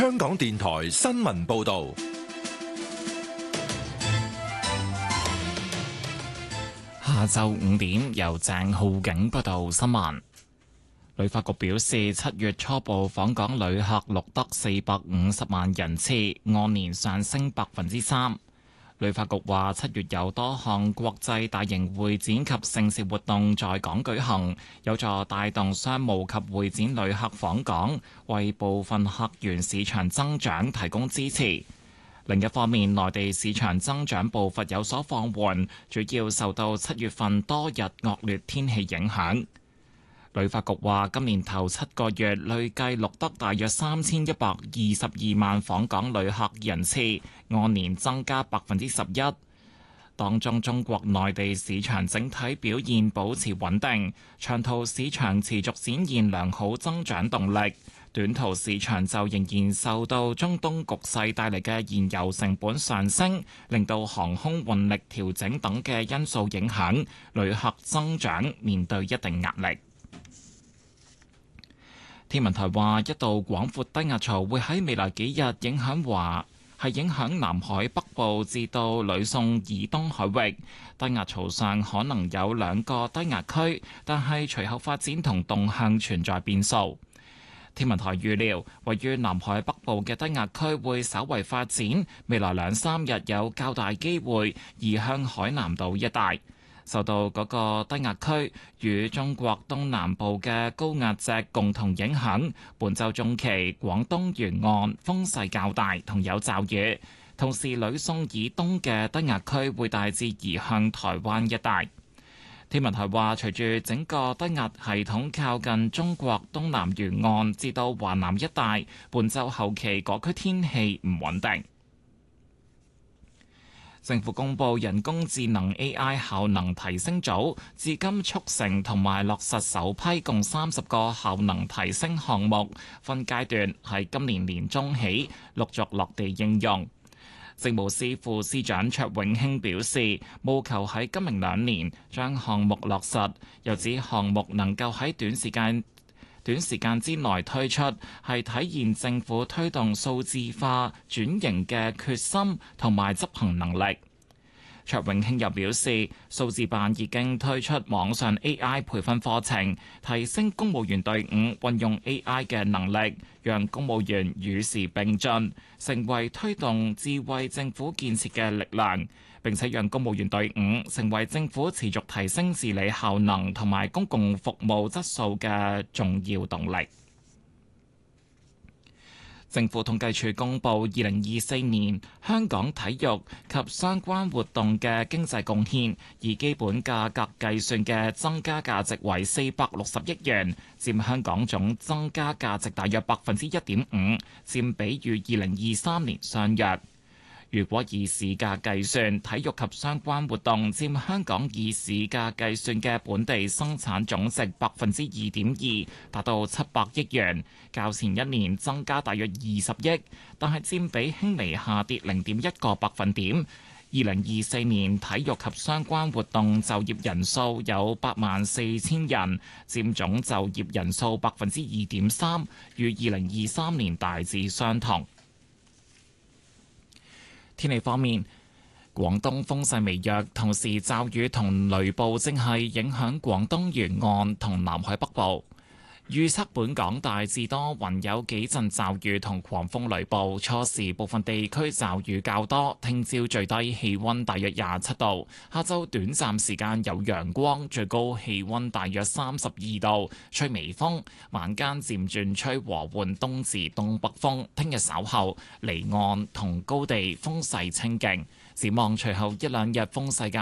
香港電台新聞報道。 下晝5點，由鄭浩景報道新聞。旅發局表示，7月初步訪港旅客錄得450萬人次，按年上升3%。旅發局話，7月有多項國際大型會展及盛事活動在港舉行，有助帶動商務及會展旅客訪港，為部分客源市場增長提供支持。另一方面，內地市場增長步伐有所放緩，主要受到7月份多日惡劣天氣影響。旅發局話，今年頭7個月累計錄得大約3122萬訪港旅客人次，按年增加11%。當中中國內地市場整體表現保持穩定，長途市場持續展現良好增長動力，短途市場就仍然受到中東局勢帶嚟嘅燃油成本上升，令到航空運力調整等嘅因素影響，旅客增長面對一定壓力。天文台話，一道廣闊低壓槽會喺未來幾日影響南海北部至到呂宋以東海域。低壓槽上可能有2個低壓區，但係隨後發展同動向存在變數。天文台預料，位於南海北部嘅低壓區會稍為發展，未來2-3日有較大機會移向海南島一帶。受到嗰個低壓區與中國東南部嘅高壓脊共同影響，本週中期廣東沿岸風勢較大同有驟雨，同時呂宋以東嘅低壓區會大致移向台灣一帶。天文台話，隨住整個低壓系統靠近中國東南沿岸至到華南一帶，本週後期嗰區天氣唔穩定。政府公布人工智能 AI 效能提升組，至今促成同埋落實首批共30個效能提升項目，分階段喺今年年中起陸續落地應用。政務司副司長卓永興表示，務求喺今明2年將項目落實，又指項目能夠喺短時間之內推出，係體現政府推動數字化轉型嘅決心同埋執行能力。卓永興又表示，數字辦已經推出網上 AI 培訓課程，提升公務員隊伍運用 AI 嘅能力，讓公務員與時並進，成為推動智慧政府建設嘅力量，並且讓公務員隊伍成為政府持續提升治理效能同埋公共服務質素嘅重要動力。政府統計處公布2024年香港體育及相關活動嘅經濟貢獻，以基本價格計算嘅增加價值為460億元，佔香港總增加價值大約1.5%，佔比與2023年相若。如果以市價計算，體育及相關活動佔香港以市價計算嘅本地生產總值2.2%，達到700億元，較前一年增加大約20億，但係佔比輕微下跌0.1個百分點。2024年體育及相關活動就業人數有84000人，佔總就業人數2.3%，與2023年大致相同。天氣方面，廣東風勢微弱，同時驟雨同雷暴正係影響廣東沿岸同南海北部。預測本港大致多雲，有幾陣驟雨同狂風雷暴，初時部分地區驟雨較多。聽朝最低氣溫大約27度，下晝短暫時間有陽光，最高氣溫大約32度，吹微風，晚間漸轉吹和緩東至東北風。聽日稍後離岸同高地風勢清勁，展望隨後1-2日風勢較